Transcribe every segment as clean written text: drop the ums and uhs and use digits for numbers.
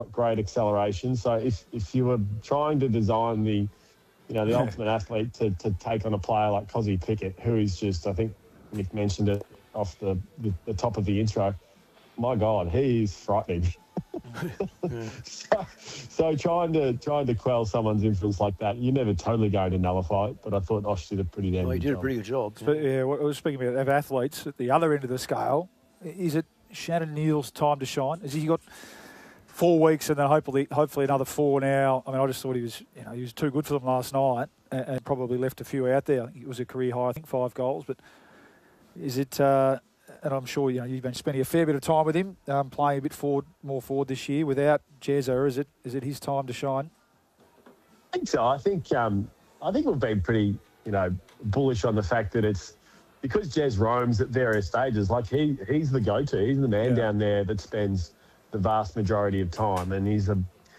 great acceleration. So if you were trying to design the ultimate athlete to take on a player like Kozzy Pickett, who is just, I think Nick mentioned it off the top of the intro, my God, he is frightening. So trying to quell someone's influence like that, you're never totally going to nullify it, but I thought Osh did a pretty damn good job. He did a pretty good job. But yeah, I was speaking about athletes at the other end of the scale. Is it Shannon Neal's time to shine? Has he got 4 weeks and then hopefully another 4 now? I mean, I just thought he was too good for them last night and probably left a few out there. It was a career high, I think, 5 goals. But is it? And I'm sure you've been spending a fair bit of time with him, playing a bit more forward this year without Jezza. Is it his time to shine? I think so. I think we've been pretty bullish on the fact that it's because Jez roams at various stages. Like he's the go-to. He's the man down there that spends the vast majority of time, and he's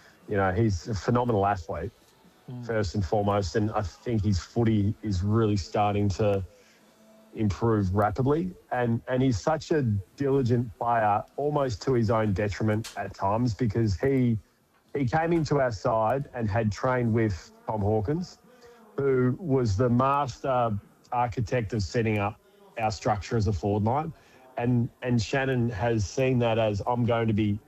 a phenomenal athlete first and foremost. And I think his footy is really starting to improve rapidly, and he's such a diligent player, almost to his own detriment at times, because he came into our side and had trained with Tom Hawkins, who was the master architect of setting up our structure as a forward line, and Shannon has seen that as I'm going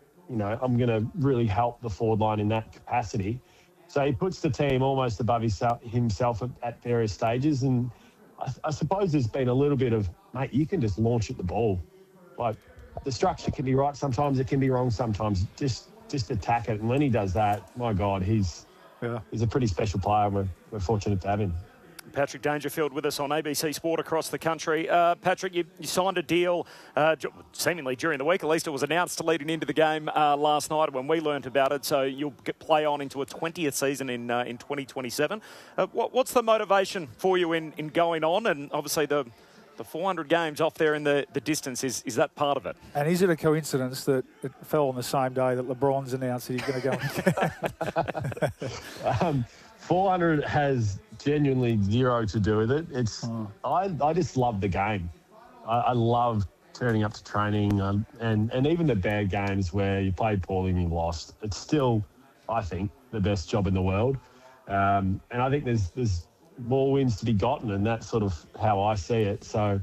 to really help the forward line in that capacity. So he puts the team almost above himself at various stages. And I suppose there's been a little bit of, mate, you can just launch at the ball. Like, the structure can be right sometimes, it can be wrong sometimes. Just attack it. And when he does that, my God, he's a pretty special player, and we're fortunate to have him. Patrick Dangerfield with us on ABC Sport across the country. Patrick, you signed a deal seemingly during the week. At least it was announced leading into the game last night when we learnt about it. So you'll play on into a 20th season in 2027. What's the motivation for you in going on? And obviously the 400 games off there in the distance, is that part of it? And is it a coincidence that it fell on the same day that LeBron's announced that he's going to go? 400 has genuinely zero to do with it. I just love the game. I love turning up to training and even the bad games where you played poorly and you lost. It's still, I think, the best job in the world. And I think there's more wins to be gotten, and that's sort of how I see it. So,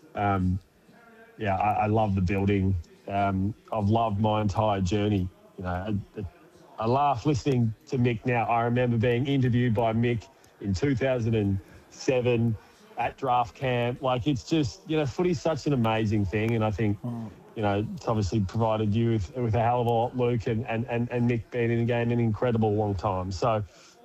I love the building. I've loved my entire journey. I laugh listening to Mick now. I remember being interviewed by Mick in 2007 at draft camp. Like, it's just, footy's such an amazing thing. And I think, it's obviously provided you with a hell of a lot, Luke, and Mick being in the game an incredible long time. So,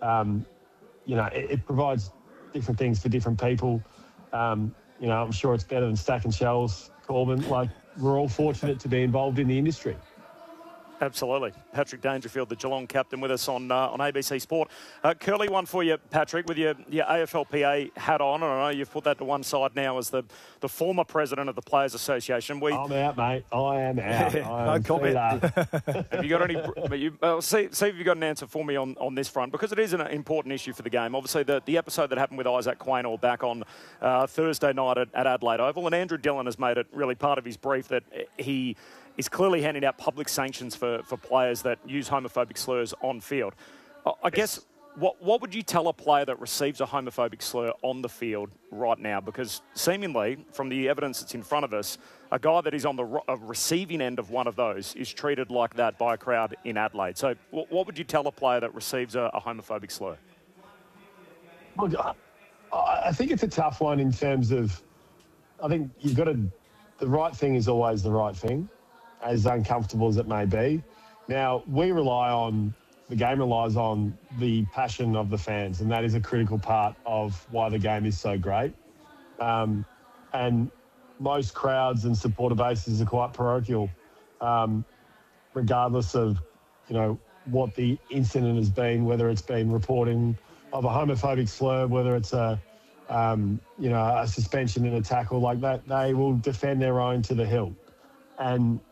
it provides different things for different people. I'm sure it's better than stacking shells, Corbin. Like, we're all fortunate to be involved in the industry. Absolutely. Patrick Dangerfield, the Geelong captain, with us on ABC Sport. Curly one for you, Patrick, with your AFLPA hat on. I know you've put that to one side now as the former president of the Players Association. I'm out, mate. I am out. No comment. Have you got any... see if you've got an answer for me on this front, because it is an important issue for the game. Obviously, the episode that happened with Isaac Quaynor back on Thursday night at Adelaide Oval, and Andrew Dillon has made it really part of his brief that he is clearly handing out public sanctions for players that use homophobic slurs on field. I guess, what would you tell a player that receives a homophobic slur on the field right now? Because seemingly, from the evidence that's in front of us, a guy that is on the receiving end of one of those is treated like that by a crowd in Adelaide. So what would you tell a player that receives a homophobic slur? Look, I think it's a tough one in terms of, I think you've got to, the right thing is always the right thing, as uncomfortable as it may be. Now, the game relies on the passion of the fans, and that is a critical part of why the game is so great. And most crowds and supporter bases are quite parochial, regardless of, what the incident has been, whether it's been reporting of a homophobic slur, whether it's a suspension and a tackle like that, they will defend their own to the hilt. And,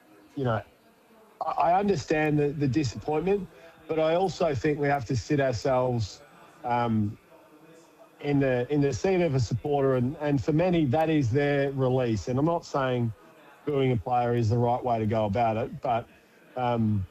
I understand the disappointment, but I also think we have to sit ourselves in the seat of a supporter, and for many, that is their release. And I'm not saying booing a player is the right way to go about it, but,